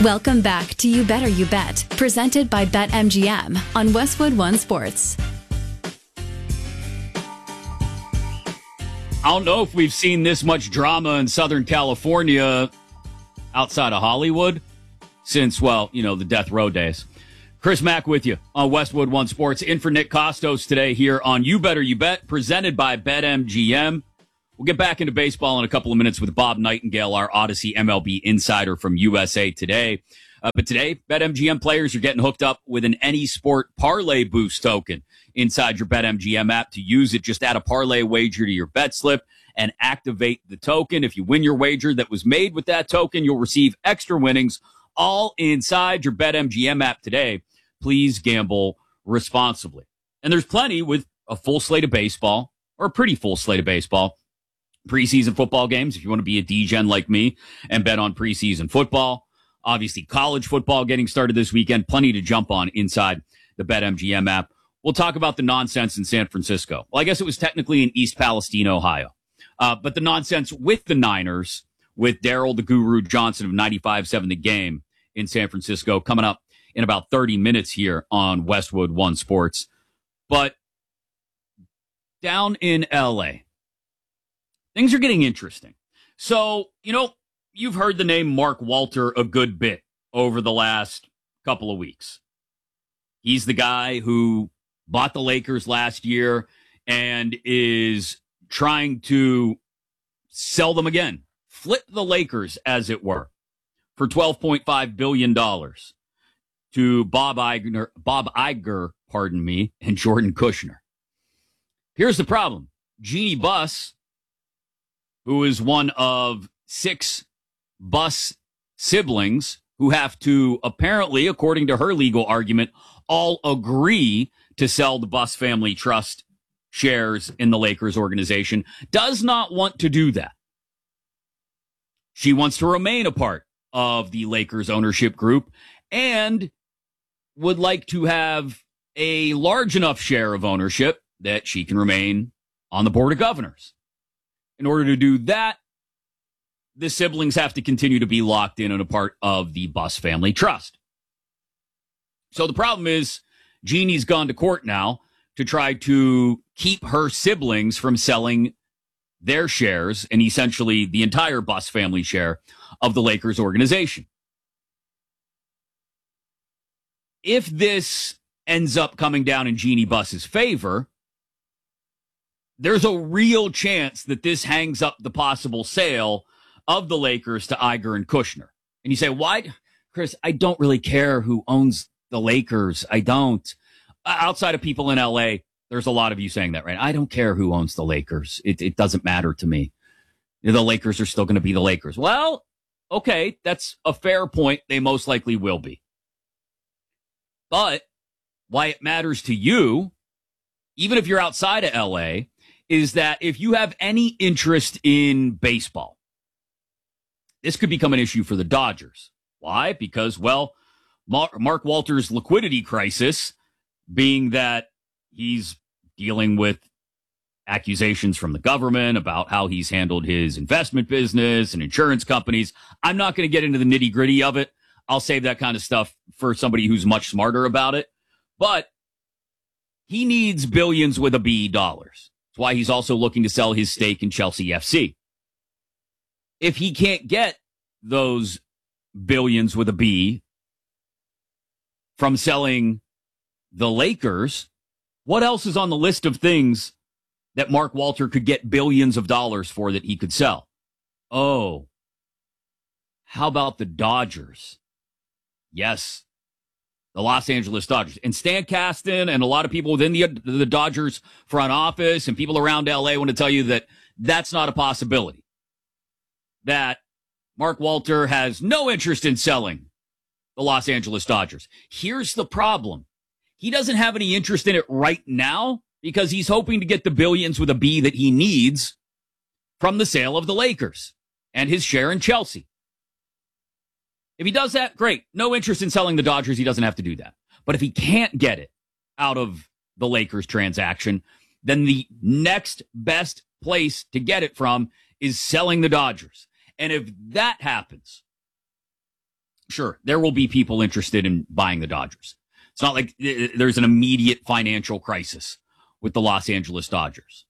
Welcome back to You Better You Bet, presented by BetMGM on Westwood One Sports. I don't know if we've seen this much drama in Southern California outside of Hollywood since, well, the death row days. Chris Mack with you on Westwood One Sports. In for Nick Costos today here on You Better You Bet, presented by BetMGM. We'll get back into baseball in a couple of minutes with Bob Nightingale, our Odyssey MLB insider from USA Today. But today, BetMGM players are getting hooked up with an Any Sport Parlay Boost token inside your BetMGM app. To use it, just add a parlay wager to your bet slip and activate the token. If you win your wager that was made with that token, you'll receive extra winnings all inside your BetMGM app today. Please gamble responsibly. And there's plenty with a full slate of baseball, or a pretty full slate of baseball. Preseason football games, if you want to be a D-gen like me and bet on preseason football. Obviously, college football getting started this weekend. Plenty to jump on inside the BetMGM app. We'll talk about the nonsense in San Francisco. Well, I guess it was technically in East Palestine, Ohio. But the nonsense with the Niners, with Daryl the Guru Johnson of 95.7 The Game in San Francisco, coming up in about 30 minutes here on Westwood One Sports. But down in L.A., things are getting interesting. So, you've heard the name Mark Walter a good bit over the last couple of weeks. He's the guy who bought the Lakers last year and is trying to sell them again, flip the Lakers, as it were, for $12.5 billion to Bob Iger, and Jordan Kushner. Here's the problem. Jeannie Buss, who is one of 6 Buss siblings who have to, apparently, according to her legal argument, all agree to sell the Buss Family Trust shares in the Lakers organization, does not want to do that. She wants to remain a part of the Lakers ownership group and would like to have a large enough share of ownership that she can remain on the board of governors. In order to do that, the siblings have to continue to be locked in and a part of the Buss Family Trust. So the problem is, Jeannie's gone to court now to try to keep her siblings from selling their shares and essentially the entire Buss family share of the Lakers organization. If this ends up coming down in Jeannie Buss's favor, there's a real chance that this hangs up the possible sale of the Lakers to Iger and Kushner. And you say, why? Chris, I don't really care who owns the Lakers. I don't. Outside of people in L.A., there's a lot of you saying that, right? I don't care who owns the Lakers. It doesn't matter to me. The Lakers are still going to be the Lakers. Well, okay, that's a fair point. They most likely will be. But why it matters to you, even if you're outside of L.A., is that if you have any interest in baseball, this could become an issue for the Dodgers. Why? Because, well, Mark Walter's liquidity crisis, being that he's dealing with accusations from the government about how he's handled his investment business and insurance companies. I'm not going to get into the nitty gritty of it. I'll save that kind of stuff for somebody who's much smarter about it. But he needs billions with a B dollars. That's why he's also looking to sell his stake in Chelsea FC. If he can't get those billions with a B from selling the Lakers, what else is on the list of things that Mark Walter could get billions of dollars for that he could sell? Oh, how about the Dodgers? Yes, the Los Angeles Dodgers. And Stan Kasten and a lot of people within the Dodgers front office and people around L.A. want to tell you that that's not a possibility. That Mark Walter has no interest in selling the Los Angeles Dodgers. Here's the problem. He doesn't have any interest in it right now because he's hoping to get the billions with a B that he needs from the sale of the Lakers and his share in Chelsea. If he does that, great. No interest in selling the Dodgers. He doesn't have to do that. But if he can't get it out of the Lakers transaction, then the next best place to get it from is selling the Dodgers. And if that happens, sure, there will be people interested in buying the Dodgers. It's not like there's an immediate financial crisis with the Los Angeles Dodgers.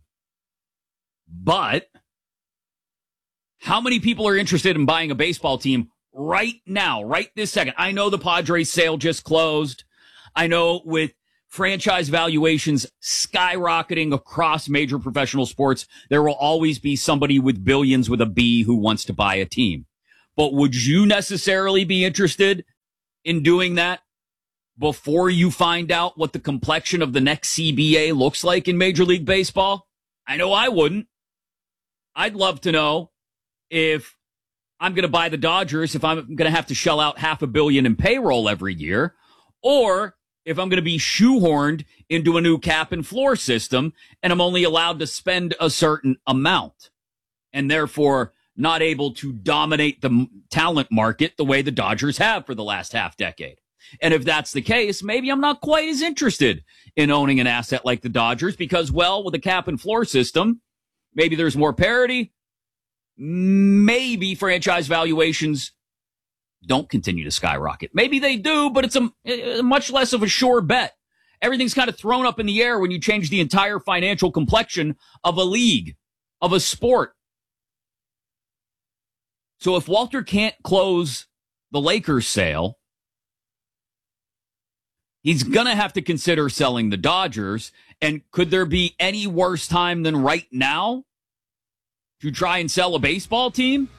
But how many people are interested in buying a baseball team right now, right this second? I know the Padres sale just closed. I know with franchise valuations skyrocketing across major professional sports, there will always be somebody with billions with a B who wants to buy a team. But would you necessarily be interested in doing that before you find out what the complexion of the next CBA looks like in Major League Baseball? I know I wouldn't. I'd love to know if I'm going to buy the Dodgers, if I'm going to have to shell out $500 million in payroll every year, or if I'm going to be shoehorned into a new cap and floor system and I'm only allowed to spend a certain amount and therefore not able to dominate the talent market the way the Dodgers have for the last half decade. And if that's the case, maybe I'm not quite as interested in owning an asset like the Dodgers because, well, with a cap and floor system, maybe there's more parity. Maybe franchise valuations don't continue to skyrocket. Maybe they do, but it's a much less of a sure bet. Everything's kind of thrown up in the air when you change the entire financial complexion of a league, of a sport. So if Walter can't close the Lakers sale, he's going to have to consider selling the Dodgers. And could there be any worse time than right now to try and sell a baseball team?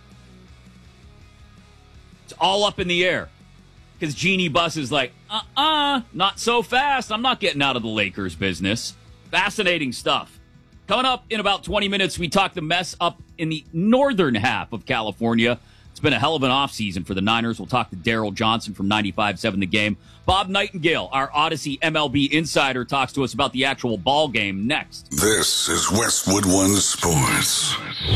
It's all up in the air because Jeannie Buss is like, not so fast. I'm not getting out of the Lakers business. Fascinating stuff. Coming up in about 20 minutes, we talk the mess up in the northern half of California. It's been a hell of an offseason for the Niners. We'll talk to Daryl Johnson from 95.7 The Game. Bob Nightingale, our Odyssey MLB insider, talks to us about the actual ball game next. This is Westwood One Sports.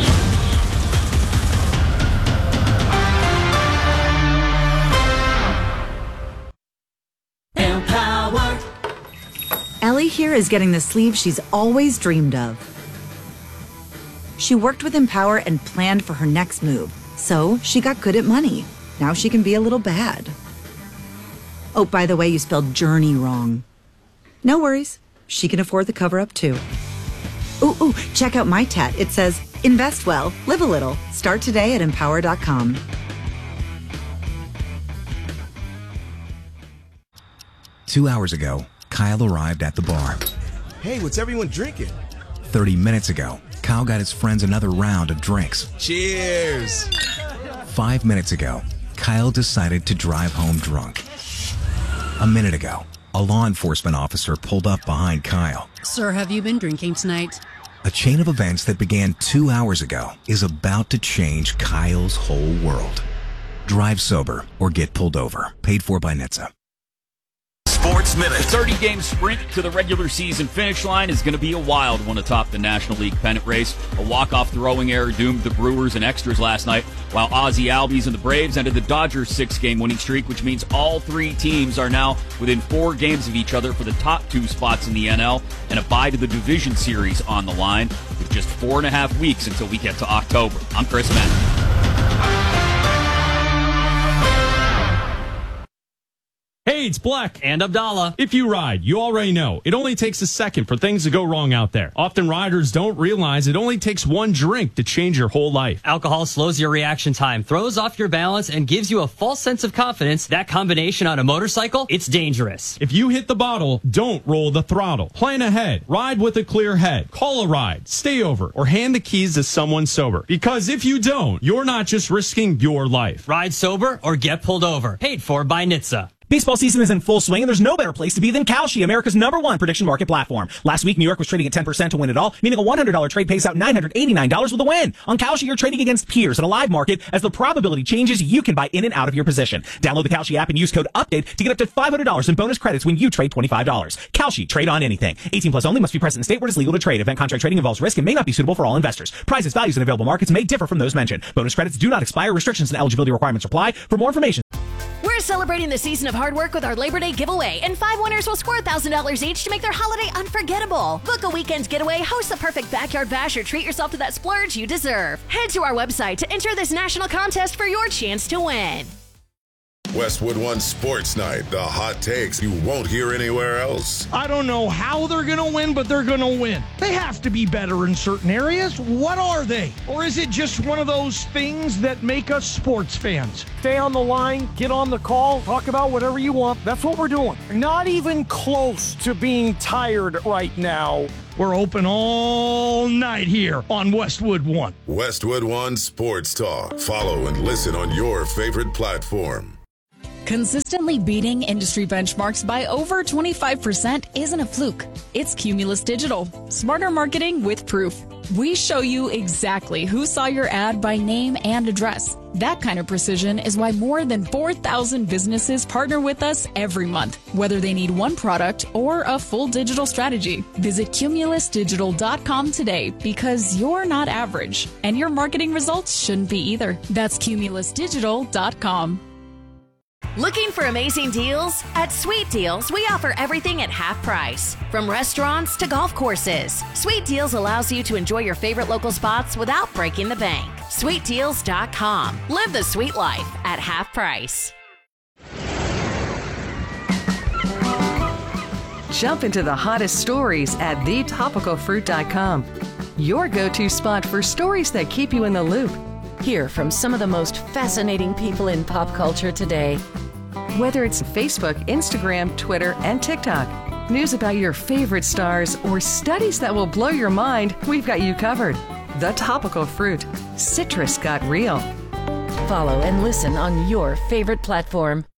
Empower. Ellie here is getting the sleeve she's always dreamed of. She worked with Empower and planned for her next move, so she got good at money. Now she can be a little bad. Oh, by the way, you spelled journey wrong. No worries. She can afford the cover-up, too. Ooh, check out my tat. It says, invest well, live a little. Start today at Empower.com. Two hours ago, Kyle arrived at the bar. Hey, what's everyone drinking? 30 minutes ago, Kyle got his friends another round of drinks. Cheers! 5 minutes ago, Kyle decided to drive home drunk. A minute ago, a law enforcement officer pulled up behind Kyle. Sir, have you been drinking tonight? A chain of events that began 2 hours ago is about to change Kyle's whole world. Drive sober or get pulled over. Paid for by NHTSA. Sports Minute. The 30-game sprint to the regular season finish line is going to be a wild one atop the National League pennant race. A walk-off throwing error doomed the Brewers and extras last night, while Ozzie Albies and the Braves ended the Dodgers' 6-game winning streak, which means all three teams are now within 4 games of each other for the top 2 spots in the NL, and a bye to the division series on the line with just 4.5 weeks until we get to October. I'm Chris Mann. Hey, it's Black. And Abdallah. If you ride, you already know. It only takes a second for things to go wrong out there. Often riders don't realize it only takes one drink to change your whole life. Alcohol slows your reaction time, throws off your balance, and gives you a false sense of confidence. That combination on a motorcycle, it's dangerous. If you hit the bottle, don't roll the throttle. Plan ahead. Ride with a clear head. Call a ride. Stay over. Or hand the keys to someone sober. Because if you don't, you're not just risking your life. Ride sober or get pulled over. Paid for by NHTSA. Baseball season is in full swing, and there's no better place to be than Kalshi, America's #1 prediction market platform. Last week, New York was trading at 10% to win it all, meaning a $100 trade pays out $989 with a win. On Kalshi, you're trading against peers in a live market. As the probability changes, you can buy in and out of your position. Download the Kalshi app and use code UPDATE to get up to $500 in bonus credits when you trade $25. Kalshi, trade on anything. 18 plus only, must be present in state where it's legal to trade. Event contract trading involves risk and may not be suitable for all investors. Prices, values, and available markets may differ from those mentioned. Bonus credits do not expire. Restrictions and eligibility requirements apply. For more information, we're celebrating the season of hard work with our Labor Day giveaway, and 5 winners will score $1,000 each to make their holiday unforgettable. Book a weekend's getaway, host the perfect backyard bash, or treat yourself to that splurge you deserve. Head to our website to enter this national contest for your chance to win. Westwood One Sports Night, the hot takes you won't hear anywhere else. I don't know how they're going to win, but they're going to win. They have to be better in certain areas. What are they? Or is it just one of those things that make us sports fans? Stay on the line, get on the call, talk about whatever you want. That's what we're doing. Not even close to being tired right now. We're open all night here on Westwood One. Westwood One Sports Talk. Follow and listen on your favorite platform. Consistently beating industry benchmarks by over 25% isn't a fluke. It's Cumulus Digital. Smarter marketing with proof. We show you exactly who saw your ad by name and address. That kind of precision is why more than 4,000 businesses partner with us every month, whether they need one product or a full digital strategy. Visit cumulusdigital.com today because you're not average, and your marketing results shouldn't be either. That's cumulusdigital.com. Looking for amazing deals? At Sweet Deals, we offer everything at half price. From restaurants to golf courses, Sweet Deals allows you to enjoy your favorite local spots without breaking the bank. SweetDeals.com. Live the sweet life at half price. Jump into the hottest stories at thetopicalfruit.com. Your go-to spot for stories that keep you in the loop. Hear from some of the most fascinating people in pop culture today. Whether it's Facebook, Instagram, Twitter, and TikTok, news about your favorite stars, or studies that will blow your mind, we've got you covered. The Topical Fruit. Citrus got real. Follow and listen on your favorite platform.